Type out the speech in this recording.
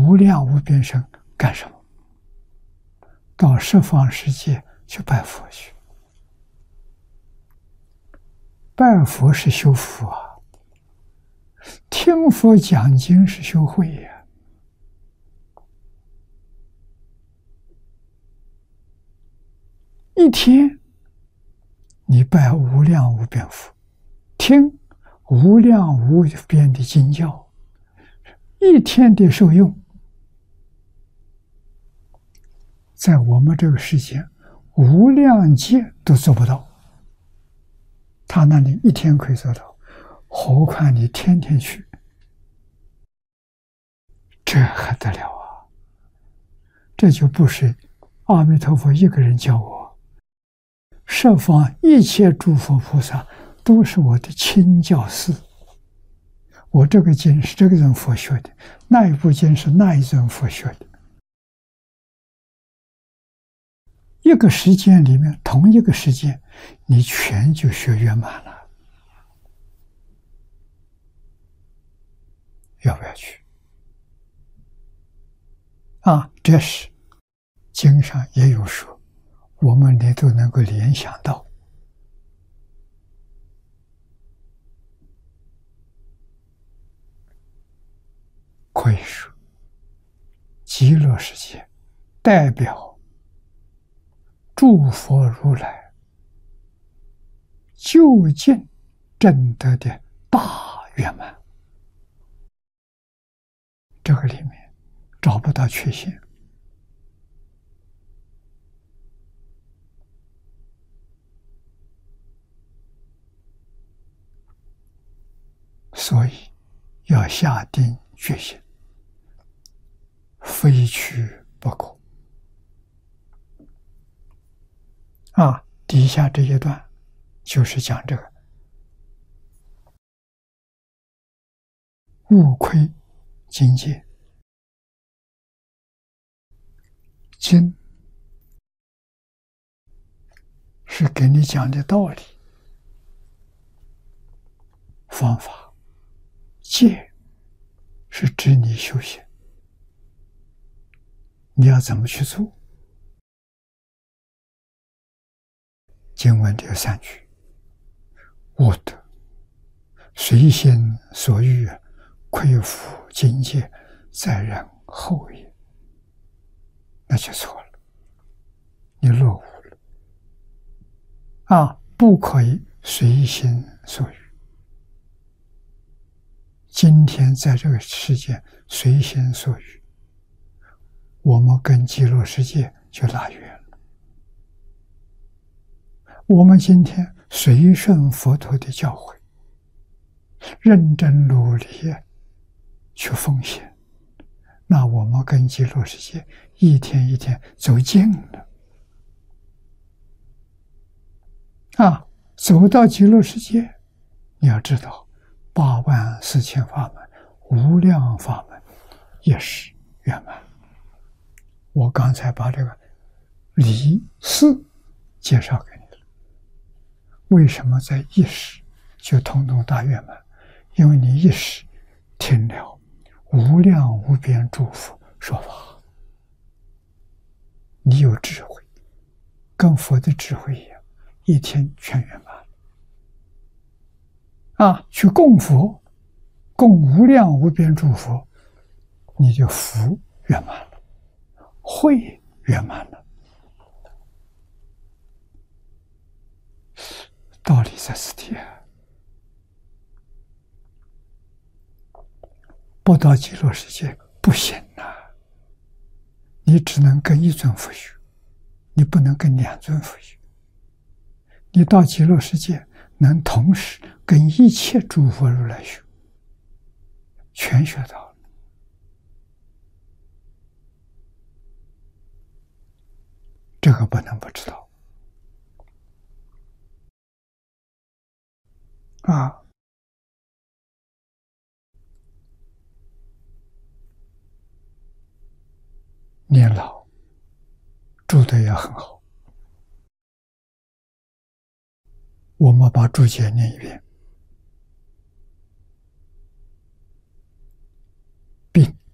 无量无边生干什么？到十方世界去拜佛去。拜佛是修福啊，听佛讲经是修慧呀。一天你拜无量无边佛，听无量无边的经教，一天的受用，在我们这个世间无量劫都做不到，他那里一天可以做到，何况你天天去，这还得了啊！这就不是阿弥陀佛一个人教我，十方一切诸佛菩萨都是我的亲教师。我这个经是这个人佛学的，那一部经是那一尊佛学的。一个时间里面，同一个时间，你全就学圆满了。要不要去？这是经上也有说，我们也都能够联想到。可以说，极乐世界代表诸佛如来究竟证得的大圆满，这个里面找不到缺陷。所以要下定决心，非去不可。底下这一段就是讲这个勿窥境界。经是给你讲的道理、方法，戒是指你修行，你要怎么去做？经文只有3句：悟得随心所欲，窥伏境界，在人后也。那就错了，你落伍了。不可以随心所欲。今天在这个世界随心所欲，我们跟极乐世界就拉远了。我们今天随顺佛陀的教诲，认真努力去奉献，那我们跟极乐世界一天一天走近了。走到极乐世界，你要知道84000法门，无量法门也是圆满。我刚才把这个理事介绍给你了。为什么在一时就通通大圆满？因为你一时听了无量无边诸佛说法，你有智慧，跟佛的智慧一样，一天全圆满。去供佛，供无量无边诸佛，你就福圆满了，慧圆满了。道理在此地不到极乐世界不行你只能跟一尊佛学，你不能跟2尊佛学。你到极乐世界能同时跟一切诸佛如来学，全学到了。这个不能不知道年老住得也很好。我们把注解念一遍：病